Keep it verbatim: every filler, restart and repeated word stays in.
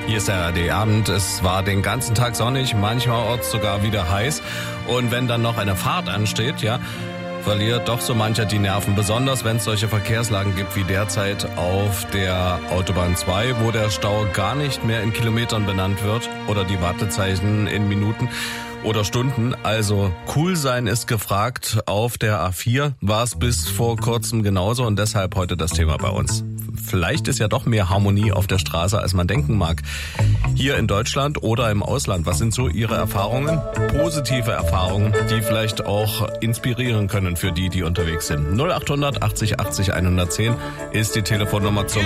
Hier ist der A R D-Abend. Es war den ganzen Tag sonnig, mancherorts sogar wieder heiß. Und wenn dann noch eine Fahrt ansteht, ja, verliert doch so mancher die Nerven. Besonders wenn es solche Verkehrslagen gibt wie derzeit auf der Autobahn zwei, wo der Stau gar nicht mehr in Kilometern benannt wird oder die Wartezeichen in Minuten oder Stunden. Also cool sein ist gefragt. Auf der A vier war es bis vor kurzem genauso und deshalb heute das Thema bei uns. Vielleicht ist ja doch mehr Harmonie auf der Straße, als man denken mag. Hier in Deutschland oder im Ausland, was sind so Ihre Erfahrungen? Positive Erfahrungen, die vielleicht auch inspirieren können für die, die unterwegs sind. null acht hundert achtzig achtzig hundertzehn ist die Telefonnummer zum